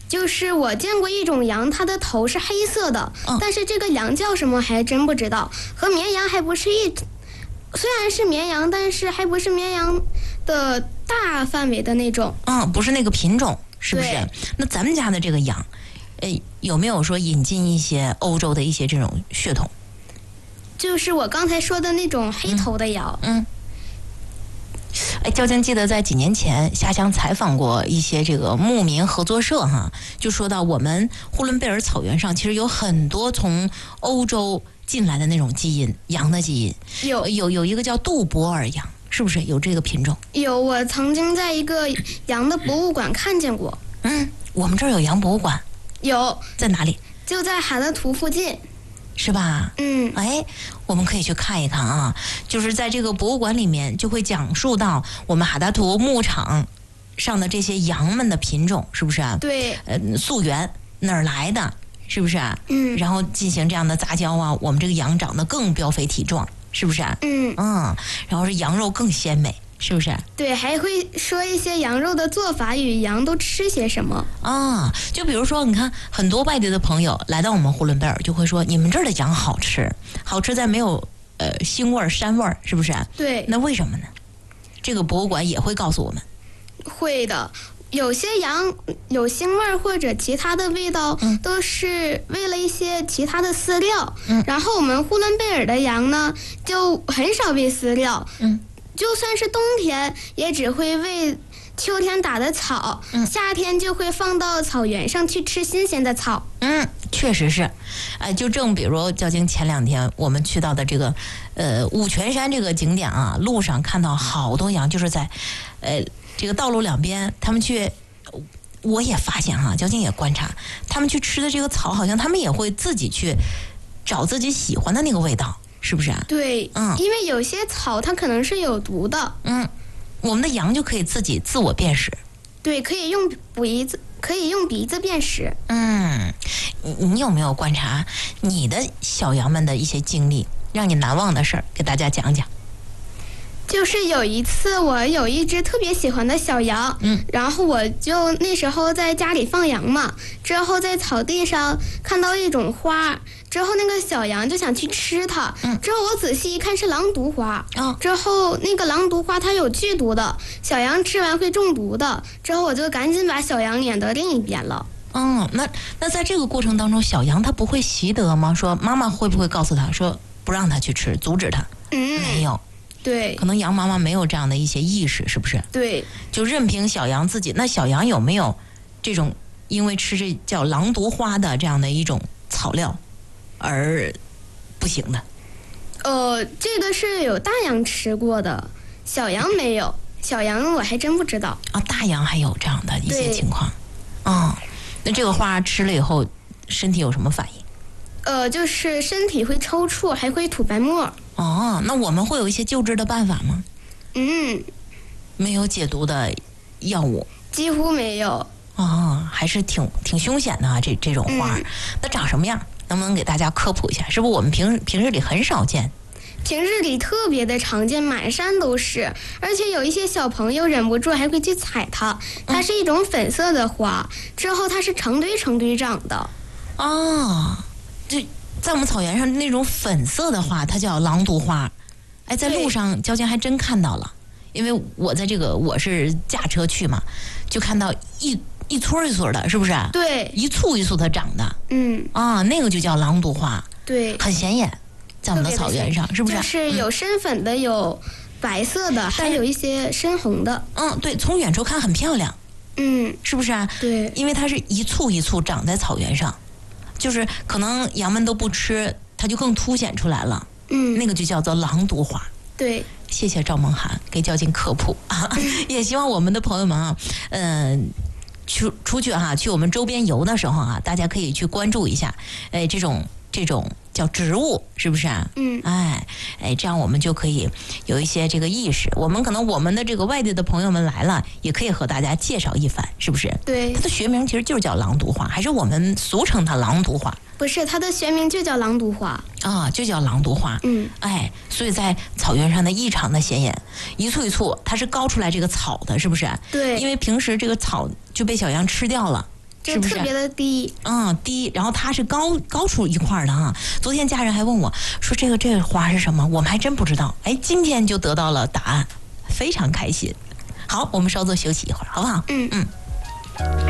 就是我见过一种羊，它的头是黑色的，但是这个羊叫什么还真不知道，和绵羊还不是虽然是绵羊，但是还不是绵羊的大范围的那种。 不是那个品种，是不是？那咱们家的这个羊，有没有说引进一些欧洲的一些这种血统？ 就是我刚才说的那种黑头的羊。 交警记得在几年前下乡采访过一些这个牧民合作社哈，就说到我们呼伦贝尔草原上其实有很多从欧洲进来的那种基因，羊的基因，有一个叫杜博尔羊，是不是有这个品种？ 有，我曾经在一个羊的博物馆看见过。 我们这儿有羊博物馆。 有， 在哪里？ 就在哈德图附近。 是吧？我们可以去看一看啊。就是在这个博物馆里面，就会讲述到我们哈达图牧场上的这些羊们的品种，是不是啊？ 对。 溯源哪儿来的，是不是啊？然后进行这样的杂交啊，我们这个羊长得更膘肥体壮，是不是啊？然后是羊肉更鲜美。是不是？ 对，还会说一些羊肉的做法与羊都吃些什么就比如说，你看很多外地的朋友来到我们呼伦贝尔，就会说你们这儿的羊好吃，好吃在没有腥味儿、膻味儿，是不是？ 对。 那为什么呢？这个博物馆也会告诉我们。 会的，有些羊有腥味儿或者其他的味道，都是为了一些其他的饲料。然后我们呼伦贝尔的羊呢，就很少喂饲料。就算是冬天，也只会喂秋天打的草，夏天就会放到草原上去吃新鲜的草。 确实是。就正比如交警前2天我们去到的这个五泉山这个景点啊，路上看到好多羊，就是在这个道路两边，他们去，我也发现哈，交警也观察，他们去吃的这个草，好像他们也会自己去找自己喜欢的那个味道。是不是啊？ 对，因为有些草它可能是有毒的。 我们的羊就可以自己自我辨识。 对，可以用鼻子辨识。 你有没有观察你的小羊们的一些经历，让你难忘的事儿，给大家讲讲？ 就是有一次，我有一只特别喜欢的小羊，然后我就那时候在家里放羊嘛，之后在草地上看到一种花，之后那个小羊就想去吃它，之后我仔细一看是狼毒花，之后那个狼毒花它有剧毒的，小羊吃完会中毒的，之后我就赶紧把小羊撵到另一边了。 那在这个过程当中，小羊它不会习得吗？说妈妈会不会告诉它说不让它去吃，阻止它？没有。 对， 可能羊妈妈没有这样的一些意识，是不是？ 对， 就任凭小羊自己。那小羊有没有这种因为吃这叫狼毒花的这样的一种草料而不行的？ 这个是有大羊吃过的，小羊没有。小羊我还真不知道。 大羊还有这样的一些情况。那这个花吃了以后，身体有什么反应？ 就是身体会抽搐，还会吐白沫。 那我们会有一些救治的办法吗？没有解毒的药物， 几乎没有。 还是挺凶险的啊，这种花。那长什么样？能不能给大家科普一下？是不是我们平日里很少见？ 平日里特别的常见，满山都是，而且有一些小朋友忍不住还会去采它。它是一种粉色的花，之后它是成堆成堆长的。 就在我们草原上那种粉色的花，它叫狼毒花。在路上交警还真看到了，因为我是驾车去嘛，就看到一撮一撮的，是不是？ 对， 一簇一簇的长的。那个就叫狼毒花。对，很显眼，在我们的草原上，是不是？ 就是有深粉的，有白色的，还有一些深红的。 对，从远处看很漂亮。是不是啊？ 对， 因为它是一簇一簇长在草原上。就是可能羊们都不吃，它就更凸显出来了。那个就叫做狼毒花。 对， 谢谢赵梦涵给交警科普啊！也希望我们的朋友们啊，出去去我们周边游的时候啊，大家可以去关注一下，这种叫植物，是不是啊？这样我们就可以有一些这个意识。我们的这个外地的朋友们来了，也可以和大家介绍一番，是不是？ 对， 它的学名其实就是叫狼毒花，还是我们俗称它狼毒花？ 不是，它的学名就叫狼毒花就叫狼毒花。所以在草原上的异常的显眼，一簇一簇，它是高出来这个草的，是不是？ 对， 因为平时这个草就被小羊吃掉了。 就特别的低。 低，然后它是高出一块的哈。昨天家人还问我说这个花是什么，我们还真不知道。哎，今天就得到了答案，非常开心。好，我们稍作休息一会儿，好不好？ 嗯。